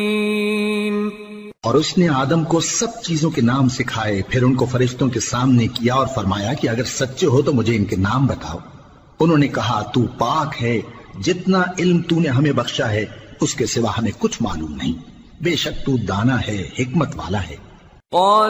और उसने आदम को सब चीजों के नाम सिखाए, फिर उनको फरिश्तों के सामने किया और फरमाया कि अगर सच्चे हो तो मुझे इनके नाम बताओ। उन्होंने कहा, तू पाक है, जितना इल्म तूने हमें बख्शा है उसके सिवा हमें कुछ मालूम नहीं, बेशक तू दाना है, हिकमत वाला है।